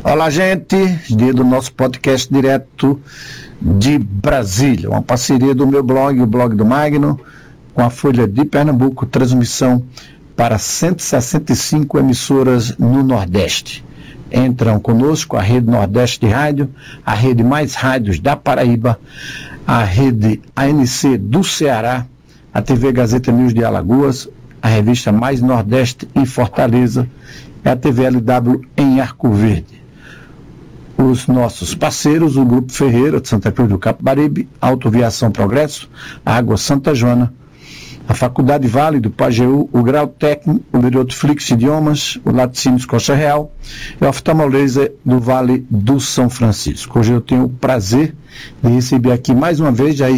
Olá, gente, dia do nosso podcast direto de Brasília, uma parceria do meu blog, o blog do Magno, com a Folha de Pernambuco, transmissão para 165 emissoras no Nordeste. Entram conosco a Rede Nordeste de Rádio, a Rede Mais Rádios da Paraíba, a Rede ANC do Ceará, a TV Gazeta News de Alagoas, a revista Mais Nordeste em Fortaleza e a TV LW em Arco Verde. Os nossos parceiros, o Grupo Ferreira de Santa Cruz do Capibaribe, Autoviação Progresso, a Água Santa Joana, a Faculdade Vale do Pajeú, o Grau Técnico, o Miroto Flix Idiomas, o Laticínios Costa Real e a Oftalmolaser do Vale do São Francisco. Hoje eu tenho o prazer de receber aqui mais uma vez, já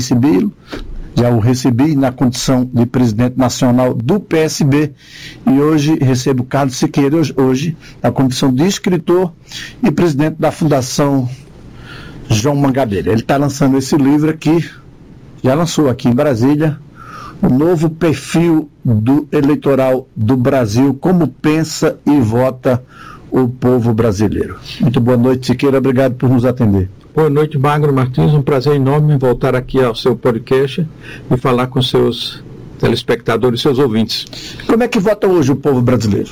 o recebi na condição de presidente nacional do PSB e hoje recebo Carlos Siqueira, hoje na condição de escritor e presidente da Fundação João Mangabeira. Ele está lançando esse livro aqui, já lançou aqui em Brasília, o novo perfil do eleitoral do Brasil, como pensa e vota o povo brasileiro. Muito boa noite, Siqueira, obrigado por nos atender. Boa noite, Magno Martins, um prazer enorme voltar aqui ao seu podcast e falar com seus telespectadores, seus ouvintes. Como é que vota hoje o povo brasileiro?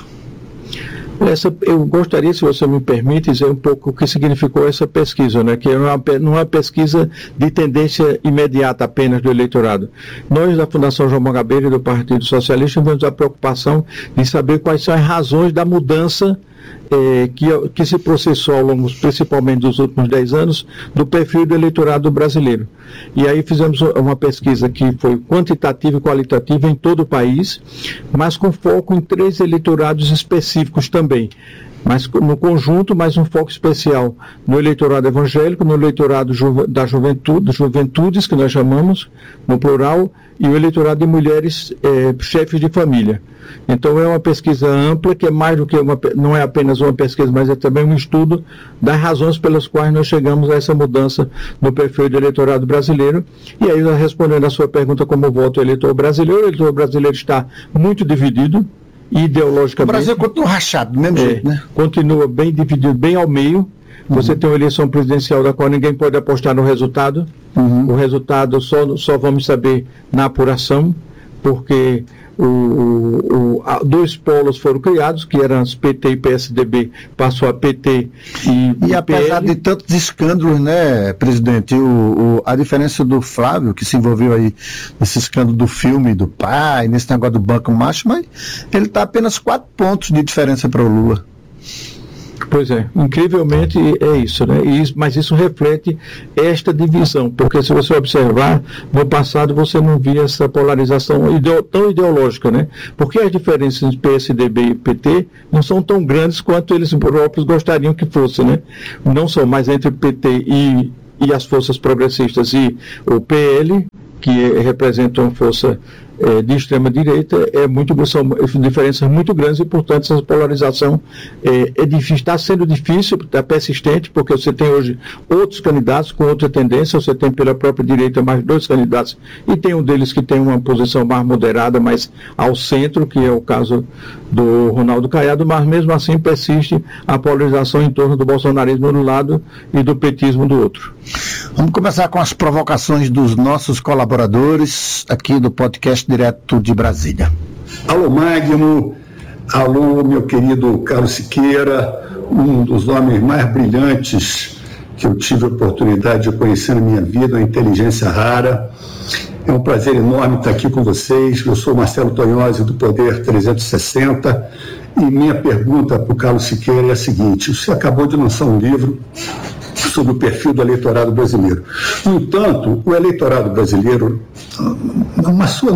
Eu gostaria, se você me permite, dizer um pouco o que significou essa pesquisa, né? Que não é uma pesquisa de tendência imediata apenas do eleitorado. Nós, da Fundação João Mangabeira e do Partido Socialista, temos a preocupação de saber quais são as razões da mudança que se processou ao longo, principalmente dos últimos 10 anos, do perfil do eleitorado brasileiro. E aí fizemos uma pesquisa que foi quantitativa e qualitativa em todo o país, mas com foco em 3 eleitorados específicos também. Mas no conjunto, mais um foco especial no eleitorado evangélico, no eleitorado da juventudes, que nós chamamos, no plural, e o eleitorado de mulheres chefes de família. Então é uma pesquisa ampla, que é mais do que não é apenas uma pesquisa, mas é também um estudo das razões pelas quais nós chegamos a essa mudança no perfil do eleitorado brasileiro. E aí, respondendo a sua pergunta como vota o eleitor brasileiro está muito dividido, ideologicamente. O Brasil continua rachado, do mesmo jeito, né? Continua bem dividido, bem ao meio. Você tem uma eleição presidencial da qual ninguém pode apostar no resultado. O resultado só vamos saber na apuração, porque dois polos foram criados, que eram os PT e PSDB, passou a PT e apesar de tantos escândalos, né, presidente, a diferença do Flávio, que se envolveu aí nesse escândalo do filme do pai, nesse negócio do Banco Macho, mas ele está apenas 4 pontos de diferença para o Lula. Pois é, incrivelmente é isso, né? Mas isso reflete esta divisão, porque se você observar, no passado você não via essa polarização tão ideológica, né? Porque as diferenças entre PSDB e PT não são tão grandes quanto eles próprios gostariam que fosse, né? Não são mais entre o PT e as forças progressistas e o PL, que representa uma força de extrema-direita, são diferenças muito grandes e, portanto, essa polarização está sendo difícil, está persistente, porque você tem hoje outros candidatos com outra tendência, você tem pela própria direita mais 2 candidatos, e tem um deles que tem uma posição mais moderada, mais ao centro, que é o caso do Ronaldo Caiado, mas mesmo assim persiste a polarização em torno do bolsonarismo de um lado e do petismo do outro. Vamos começar com as provocações dos nossos colaboradores aqui do podcast direto de Brasília. Alô, Magno. Alô, meu querido Carlos Siqueira, um dos homens mais brilhantes que eu tive a oportunidade de conhecer na minha vida, uma inteligência rara. É um prazer enorme estar aqui com vocês. Eu sou Marcelo Tonhozzi, do Poder 360, e minha pergunta para o Carlos Siqueira é a seguinte: você acabou de lançar um livro sobre o perfil do eleitorado brasileiro. No entanto, o eleitorado brasileiro, uma sua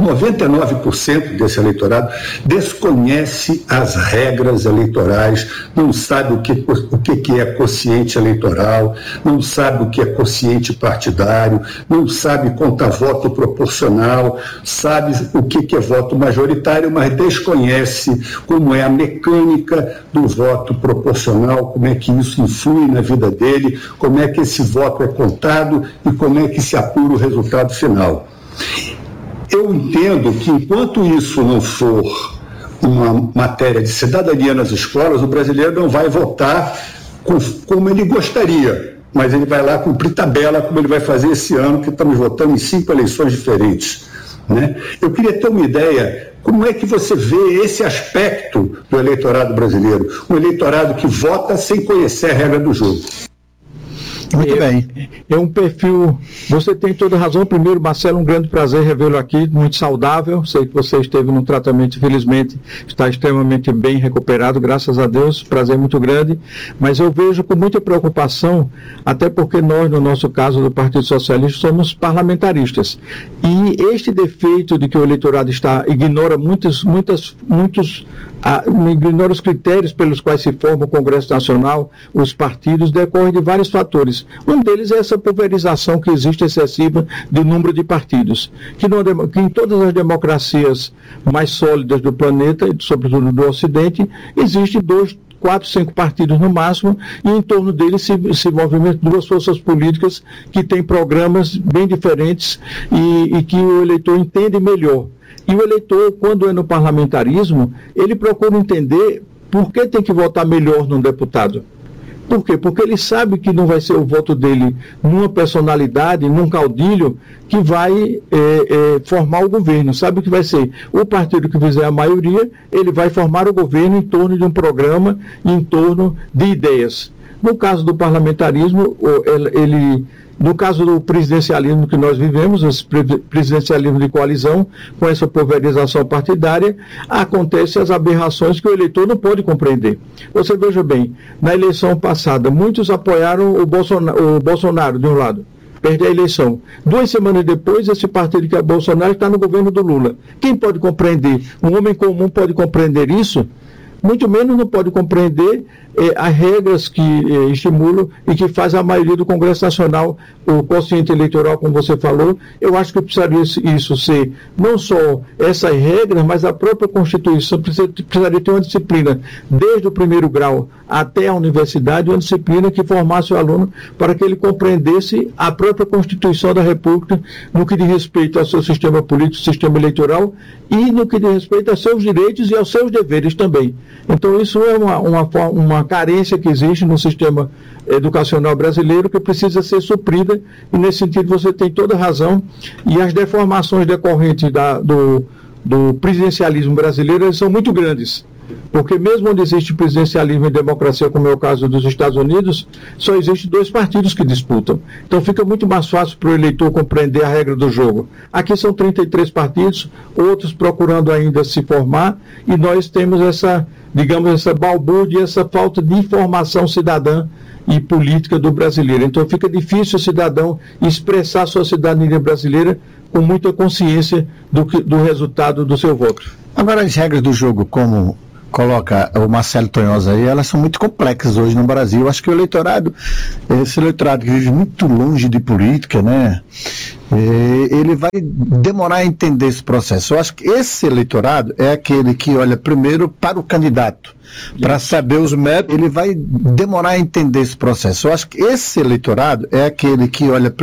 99% desse eleitorado, desconhece as regras eleitorais, não sabe o que é quociente eleitoral, não sabe o que é quociente partidário, não sabe contar voto proporcional, sabe o que é voto majoritário, mas desconhece como é a mecânica do voto proporcional, como é que isso influi na vida dele, como é que esse voto é contado e como é que se apura o resultado final. Eu entendo que enquanto isso não for uma matéria de cidadania nas escolas, o brasileiro não vai votar como ele gostaria, mas ele vai lá cumprir tabela, como ele vai fazer esse ano, que estamos votando em 5 eleições diferentes, né? Eu queria ter uma ideia, como é que você vê esse aspecto do eleitorado brasileiro? Um eleitorado que vota sem conhecer a regra do jogo. Muito bem. É um perfil, você tem toda razão. Primeiro, Marcelo, um grande prazer revê-lo aqui, muito saudável. Sei que você esteve num tratamento, infelizmente, está extremamente bem recuperado, graças a Deus, prazer muito grande. Mas eu vejo com muita preocupação, até porque nós, no nosso caso do Partido Socialista, somos parlamentaristas. E este defeito de que o eleitorado ignora ignora os critérios pelos quais se forma o Congresso Nacional, os partidos, decorre de vários fatores. Um deles é essa pulverização que existe excessiva de número de partidos, que em todas as democracias mais sólidas do planeta, e sobretudo do Ocidente, existem 2, 4, 5 partidos no máximo, e em torno deles se movimentam 2 forças políticas que têm programas bem diferentes e que o eleitor entende melhor. E o eleitor, quando é no parlamentarismo, ele procura entender por que tem que votar melhor num deputado. Por quê? Porque ele sabe que não vai ser o voto dele numa personalidade, num caudilho, que vai formar o governo. Sabe que vai ser o partido que fizer a maioria, ele vai formar o governo em torno de um programa, em torno de ideias. No caso do parlamentarismo, no caso do presidencialismo que nós vivemos, esse presidencialismo de coalizão, com essa pulverização partidária, acontecem as aberrações que o eleitor não pode compreender. Você veja bem, na eleição passada, muitos apoiaram o Bolsonaro de um lado, perde a eleição. 2 semanas depois, esse partido que é Bolsonaro está no governo do Lula. Quem pode compreender? Um homem comum pode compreender isso? Muito menos não pode compreender as regras que estimulam e que faz a maioria do Congresso Nacional, o quociente eleitoral, como você falou. Eu acho que precisaria isso ser não só essas regras, mas a própria Constituição precisaria ter uma disciplina, desde o primeiro grau até a universidade, uma disciplina que formasse o aluno para que ele compreendesse a própria Constituição da República no que diz respeito ao seu sistema político, sistema eleitoral, e no que diz respeito aos seus direitos e aos seus deveres também. Então isso é uma carência que existe no sistema educacional brasileiro que precisa ser suprida, e nesse sentido você tem toda razão, e as deformações decorrentes do presidencialismo brasileiro são muito grandes, porque mesmo onde existe presidencialismo e democracia, como é o caso dos Estados Unidos, só existem 2 partidos que disputam. Então fica muito mais fácil para o eleitor compreender a regra do jogo. Aqui são 33 partidos, outros procurando ainda se formar, e nós temos essa balbúrdia, essa falta de informação cidadã e política do brasileiro. Então fica difícil o cidadão expressar sua cidadania brasileira com muita consciência do resultado do seu voto. Agora, as regras do jogo, como coloca o Marcelo Tonhosa aí, elas são muito complexas hoje no Brasil. Eu acho que esse eleitorado que vive muito longe de política, né, ele vai demorar a entender esse processo. Eu acho que esse eleitorado é aquele que olha primeiro para o candidato, para saber os métodos. Ele vai demorar a entender esse processo. Eu acho que esse eleitorado é aquele que olha